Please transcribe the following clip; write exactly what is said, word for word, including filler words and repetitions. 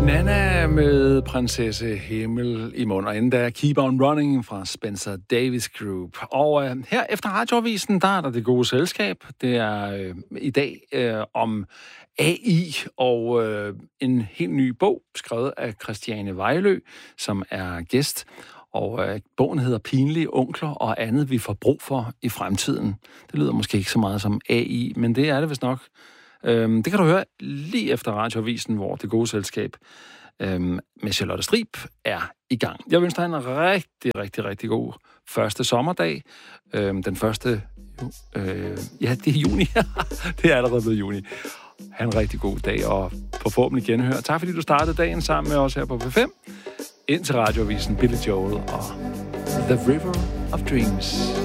Nana med Prinsesse Himmel i mund, og inden der Keep On Running fra Spencer Davis Group. Og øh, her efter Radioavisen, der er der Det Gode Selskab. Det er øh, i dag øh, om A I og øh, en helt ny bog, skrevet af Christiane Vejlø, som er gæst. Og øh, bogen hedder Pinlige onkler og andet, vi får brug for i fremtiden. Det lyder måske ikke så meget som A I, men det er det vist nok. Øhm, det kan du høre lige efter Radioavisen, hvor Det Gode Selskab øhm, med Charlotte Strib er i gang. Jeg vil ønske dig en rigtig, rigtig, rigtig god første sommerdag. Øhm, den første... Øh, ja, det er juni. Det er allerede blevet juni. Ha' en rigtig god dag, og forhåbentlig genhør. Tak fordi du startede dagen sammen med os her på P fem. Ind til Radioavisen, Billy Joel og The River of Dreams.